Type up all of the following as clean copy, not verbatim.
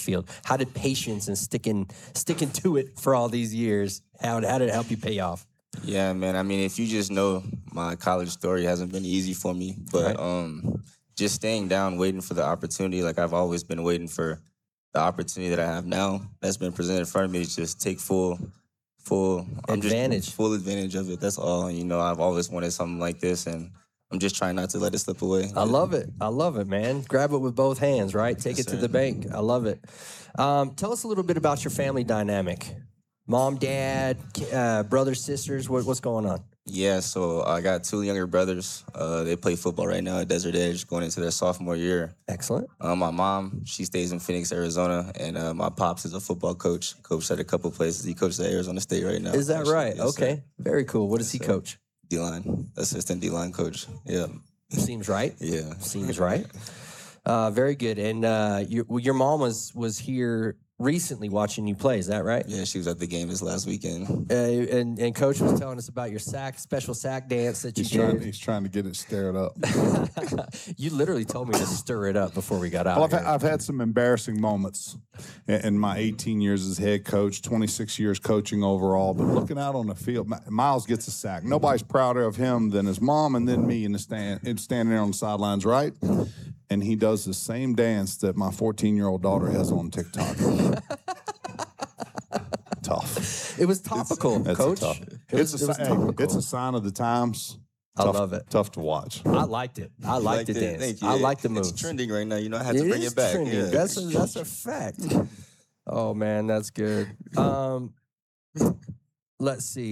field? How did patience and sticking to it for all these years, how did it help you pay off? Yeah, man. I mean, if you just know my college story hasn't been easy for me, but just staying down, waiting for the opportunity. Like I've always been waiting for the opportunity that I have now that's been presented in front of me to just take full advantage of it. That's all. You know, I've always wanted something like this, and I'm just trying not to let it slip away. I love it, man. Grab it with both hands, right? Take it to the bank. I love it. Tell us a little bit about your family dynamic. Mom, dad, brothers, sisters, what's going on? Yeah, so I got 2 younger brothers. They play football right now at Desert Edge, going into their sophomore year. Excellent. My mom, she stays in Phoenix, Arizona, and my pops is a football coach. Coached at a couple places. He coaches at Arizona State right now. Is that actually. right? Yes, Okay, sir. very cool. What does he coach? D-line, assistant D-line coach. Yeah. Seems right. Yeah. Seems right. Very good. And your mom was here recently watching you play. Is that right? Yeah, she was at the game this last weekend. And Coach was telling us about your special sack dance that you did. He's trying to get it stirred up. You literally told me to stir it up before we got out. Well, I've had some embarrassing moments in my 18 years as head coach, 26 years coaching overall. But looking out on the field, Miles gets a sack. Nobody's prouder of him than his mom and then me in the standing there on the sidelines, right? And he does the same dance that my 14-year-old daughter has on TikTok. Tough. It was topical, Coach. It's a sign of the times. I love it. Tough to watch. I liked it. I liked the dance. Thank you. I like the moves. It's trending right now. You know, I had to bring it back. Trending. Yeah. That's a fact. Oh man, that's good. Let's see.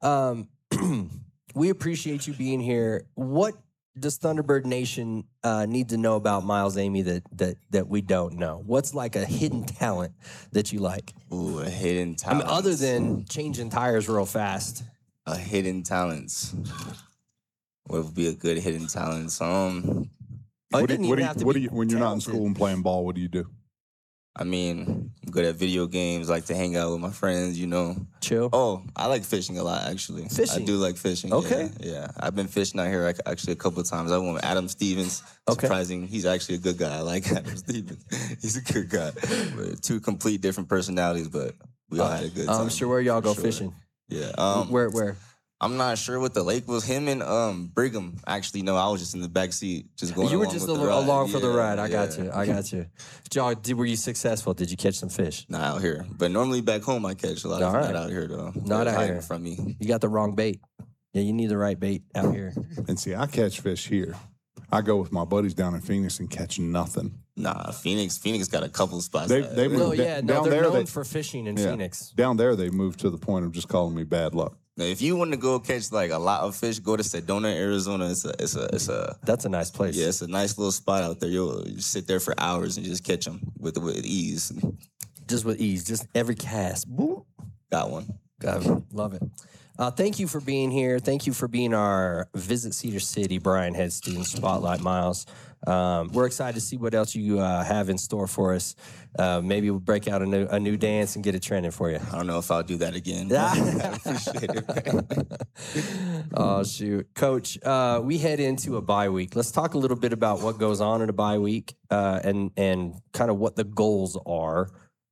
We appreciate you being here. What does Thunderbird Nation need to know about Miles Amey that we don't know? What's like a hidden talent that you like? Ooh, a hidden talent. I mean, other than changing tires real fast. A hidden talent. What would be a good hidden talent? When you're not in school and playing ball, what do you do? I mean, I'm good at video games, like to hang out with my friends, you know. Chill. Oh, I like fishing a lot, actually. Fishing? I do like fishing. Okay. Yeah. I've been fishing out here actually a couple of times. I went with Adam Stevens. Okay. Surprising. He's actually a good guy. I like Adam Stevens. He's a good guy. We're 2 complete different personalities, but we all had a good time. I'm sure where y'all go fishing. Yeah. Where? I'm not sure what the lake was. Him and Brigham actually. No, I was just in the back seat, just going. You were along just with the ride. along for the Yeah, ride. I got you. John, were you successful? Did you catch some fish? Not out here, but normally back home I catch a lot. Not out here though. Not out here from me. You got the wrong bait. Yeah, you need the right bait out here. And see, I catch fish here. I go with my buddies down in Phoenix and catch nothing. Nah, Phoenix got a couple spots. They're they're known for fishing in Phoenix. Down there, they moved to the point of just calling me bad luck. Now, if you want to go catch like a lot of fish, go to Sedona, Arizona. That's a nice place. Yeah, it's a nice little spot out there. You'll sit there for hours and just catch them with ease. Just with ease, just every cast. Boom. Got one. Got it. Love it. Thank you for being here. Thank you for being our Visit Cedar City Brian Head Student Spotlight, Miles. We're excited to see what else you have in store for us. Maybe we'll break out a new dance and get it trending for you. I don't know if I'll do that again. I appreciate it. Oh, shoot. Coach, we head into a bye week. Let's talk a little bit about what goes on in a bye week and kind of what the goals are.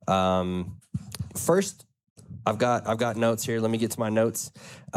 First, I've got notes here. Let me get to my notes.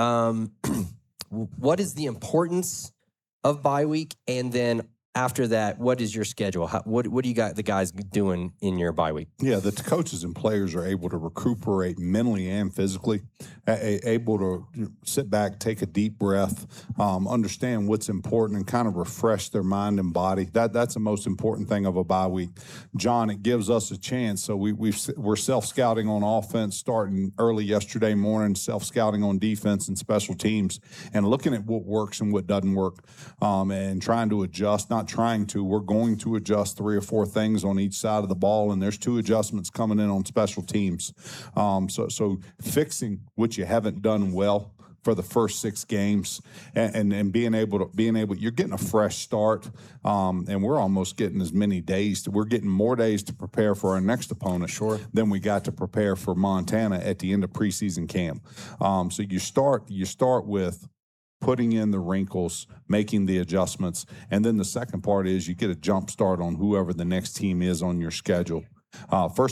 What is the importance of bye week? And then after that, what is your schedule? What do you got the guys doing in your bye week? Yeah, the coaches and players are able to recuperate mentally and physically, able to sit back, take a deep breath, understand what's important, and kind of refresh their mind and body. That's the most important thing of a bye week. John, it gives us a chance. So we're self-scouting on offense starting early yesterday morning, self-scouting on defense and special teams, and looking at what works and what doesn't work, and trying to adjust. We're going to adjust 3 or 4 things on each side of the ball, and there's 2 adjustments coming in on special teams. So fixing what you haven't done well for the first 6 games, and being able, you're getting a fresh start, and we're almost getting as many days. We're getting more days to prepare for our next opponent than we got to prepare for Montana at the end of preseason camp. So you start with putting in the wrinkles, making the adjustments, and then the second part is you get a jump start on whoever the next team is on your schedule. First